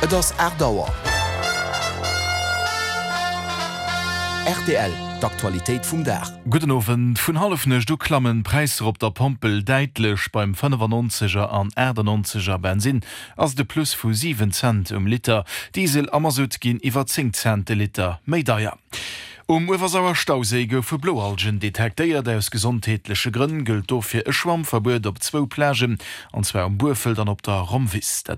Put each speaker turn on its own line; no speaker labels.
Et ass Erdauer. RTL, d'Aktualitéit vum Dach.
Guten Abend, vun halfnech du klammen Preiser op der Pompel deitlech beim 95er an 90er Benzin ass de Plus vu 7 Cent Liter, Diesel Ammersud ginn iwwer 10 Cent Liter, Meidaier. Iwwersauer Stausäge vu Bloalgen detekteiert aus gesundheitliche Gründen gilt dofir e Schwammverbot op 2 Plagen, anzwer Burfeld an op der Romwis. Dat